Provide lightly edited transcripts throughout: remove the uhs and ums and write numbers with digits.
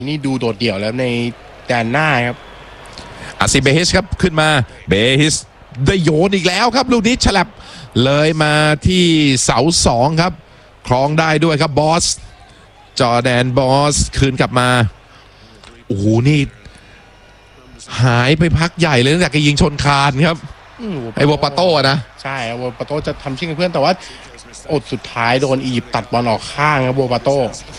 นี่ดูโดดเดี่ยวแล้วในแดนหน้าครับอาซิเบฮิชครับขึ้นมาเบฮิชได้โยนอีกแล้วครับลูกนี้ฉลับเลยมาที่เสาสองครับครองได้ด้วยครับบอสจอร์แดนบอสคืนกลับมาโอ้โหนี่หายไปพักใหญ่เลยตั้งแต่แกยิงชนคานครับไอ้วอปาโต้นะใช่วอปาโต้จะทำชิ่งกับเพื่อนแต่ว่าอดสุดท้ายโดนอียิปต์ตัดบอลออกข้างครับวอปาโต้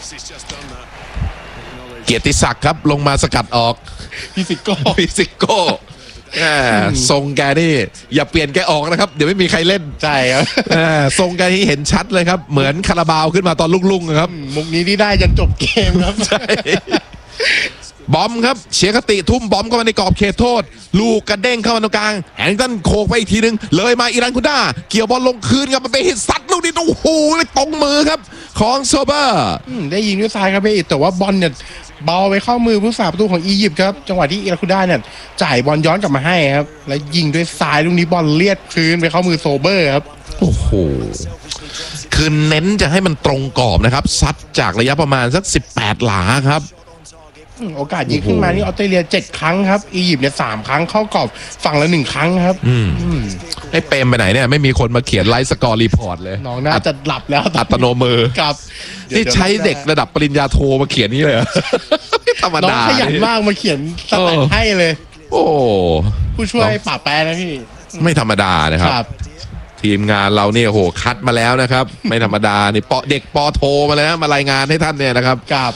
เกียรติศักดิ์ครับลงมาสกัดออกฟิสิโก้ทรงแกนี่อย่าเปลี่ยนแกออกนะครับเดี๋ยวไม่มีใครเล่นใช่ครับทรงแกที่เห็นชัดเลยครับเหมือนคาราบาวขึ้นมาตอนลุ่งๆครับมุกนี้ที่ได้จนจบเกมครับใช่บอมครับเชียร์คติทุ่มบอมเข้ามาในกรอบเขตโทษลูกกระเด้งเข้ามาตรงกลางแฮงตันโขกไปอีกทีนึงเลยมาอิรันคุด้าเกี่ยวบอลลงคืนครับมันไปฮิตซัดลูกนี้โอ้โหตรงมือครับของโซเบอร์ได้ยิงด้วยซ้ายครับพี่แต่ว่าบอลเนี่ยเบาไปเข้ามือผู้สาประตูของอียิปต์ครับจังหวะที่อิรันคุด้าเนี่ยจ่ายบอลย้อนกลับมาให้ครับแล้วยิงด้วยซ้ายลูกนี้บอลเลียดพื้นไปเข้ามือโซเบอร์ครับโอ้โหคือเน้นจะให้มันตรงกรอบนะครับซัดจากระยะประมาณสัก18หลาครับโอกาสยิงขึ้นมานี่ออสเตรเลีย7ครั้งครับอียิปต์เนี่ย3ครั้งเข้ากรอบฝั่งละ1ครั้งครับให้เปรมไปไหนเนี่ยไม่มีคนมาเขียนไลฟ์สกอร์รีพอร์ตเลยน้องน่าจะหลับแล้วอัตโนมือครับนี่ใช้เด็กระดับปริญญาโทมาเขียนนี่เลยธรรมดาน้องขยันมากมาเขียนสแตทให้เลยโอ้ผู้ช่วยป่าแปรนะพี่ไม่ธรรมดานะครับทีมงานเราเนี่ยโหคัดมาแล้วนะครับไม่ธรรมดานี่เด็กปอโทมาแล้วมารายงานให้ท่านเนี่ยนะครับครับ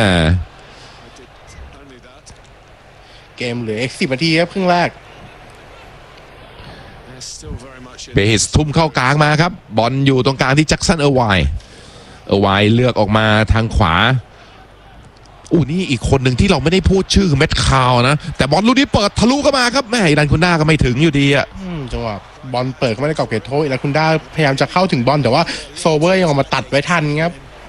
เกมเหลืออีก10 นาทีครับครึ่งแรกเบฮิสทุ่มเข้ากลางมาครับบอลอยู่ตรงกลางที่แจ็คสันเออร์ไวเลือกออกมาทางขวานี่อีกคนหนึ่งที่เราไม่ได้พูดชื่อเม็ดคาวนะแต่บอลลูกนี้เปิดทะลุเข้ามาครับแม่อิรันคุนด้าก็ไม่ถึงอยู่ดีอ่ะจังหวะบอลเปิดเข้ามาในกรอบเขตโทษอิรันคุนด้าพยายามจะเข้าถึงบอลแต่ว่าโซเบอร์ยังออกมาตัดไว้ทันครับ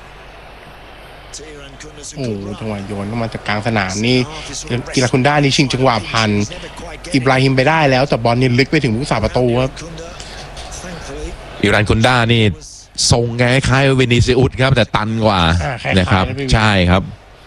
จังหวะโยนเข้ามาจากกลางสนามนี่อิรันคุนด้านี่ชิงจังหวะพันอิบราฮิมไปได้แล้วแต่บอลนี่ลึกไปถึงผู้สาประตูครับอิรันคุนด้านี่ทรงคล้ายๆเวนิซิอุสครับแต่ตันกว่านะครับใช่ครับ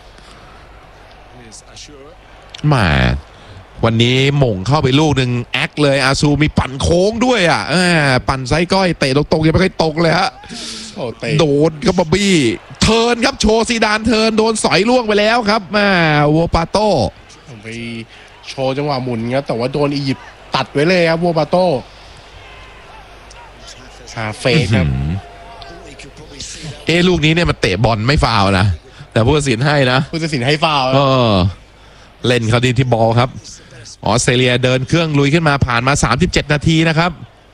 มาวันนี้หม่งเข้าไปลูกหนึ่งแอคเลยอาซูมีปั่นโค้งด้วยอ่ะปั่นไซก้อยเตะตรงๆยังไม่ค่อยตรงเลยฮะโดนกับบอบบี้เทิร์นครับโชว์ซีดานเทิร์นโดนสอยล่วงไปแล้วครับวอปาโต้ไปโชว์จังหวะหมุนครับแต่ว่าโดนอียิปต์ตัดไว้เลยครับวอปาโต้เฟสครับลูกนี้เนี่ยมันเตะบอลไม่ฟาวนะแต่ผู้ตัดสินให้นะผู้ตัดสินให้ฟาวเล่นเขาดีที่บอลครับออสเตรเลียเดินเครื่องลุยขึ้นมาผ่านมา37 นาทีนะครับ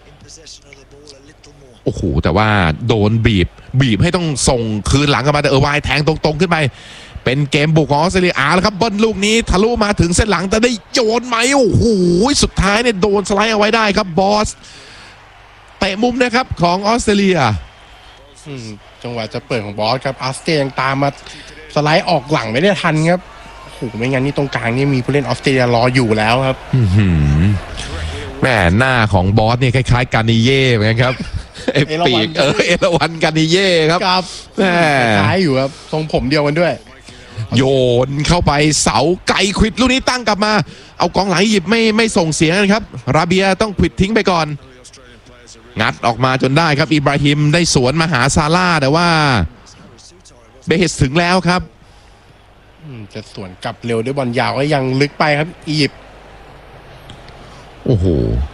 โอ้โหแต่ว่าโดนบีบให้ต้องส่งคืนหลังกันมาแต่วายแทงตรงๆขึ้นไปเป็นเกมบุกของออสเตรเลียแล้วครับบอลลูกนี้ทะลุมาถึงเส้นหลังแต่ได้โยนไหมโอ้โหสุดท้ายเนี่ยโดนสไลด์เอาไว้ได้ครับบอสเตะมุมนะครับของออสเตรเลียจังหวะจะเปิดของบอสครับออสเตรเลียยังตามมาสไลด์ออกหลังไม่ได้ทันครับโอ้โหไม่งั้นนี่ตรงกลางนี่มีผู้เล่นออสเตรเลียรออยู่แล้วครับแม่หน้าของบอสเนี่ยคล้ายๆกานิเย่เหมือนกันครับเอปีกเอราวัณกานิเย่ครับแม่คล้ายอยู่ครับทรงผมเดียวกันด้วยโยนเข้าไปเสาไก่ควิดลูกนี้ตั้งกลับมาเอากองหลังหยิบไม่ส่งเสียงครับราเบียต้องควิดทิ้งไปก่อนงัดออกมาจนได้ครับอิบราฮิมได้สวนมาหาซาร่าแต่ว่าเบฮิสถึงแล้วครับจะสวนกลับเร็วด้วยบอลยาวก็ยังลึกไปครับอียิปต์โอ้โห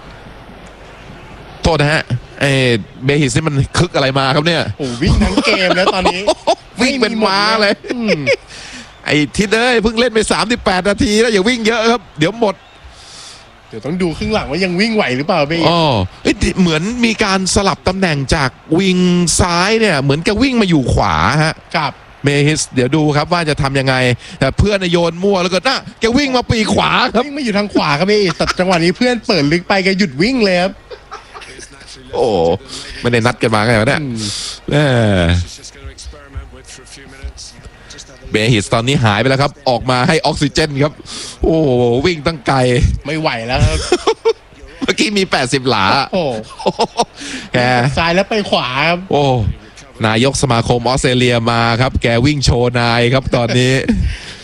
โทษนะฮะเบฮิสนี่มันคึกอะไรมาครับเนี่ยโอ้วิ่งทั้งเกมแล้วตอนนี้วิ่งเป็นม้าเลยทิศเพิ่งเล่นไป38 นาทีแล้วอย่าวิ่งเยอะครับเดี๋ยวหมดเดี๋ยวต้องดูครึ่งหลังว่ายังวิ่งไหวหรือเปล่าพี่เหมือนมีการสลับตำแหน่งจากวิงซ้ายเนี่ยเหมือนกับวิ่งมาอยู่ขวาฮะครับเมฮิสเดี๋ยวดูครับว่าจะทำยังไงแต่เพื่อนโยนมั่วแล้วก็แกวิ่งมาปีขวาครับวิ่งมาอยู่ทางขวาครับพี่แต่จังหวะนี้เพื่อนเปิดลึกไปแกหยุดวิ่งเลยครับโอ้ไม่ได้นัดกันมาไงวะเนี่ยเบฮิสตอนนี้หายไปแล้วครับออกมาให้ออกซิเจนครับโอ้วิ่งตั้งไกลไม่ไหวแล้วครับเมื่อกี้มี80 หลาโอ้แกซ้ายแล้วไปขวาครับโอ้นายกสมาคมออสเตรเลียมาครับแกวิ่งโชว์นายครับตอนนี้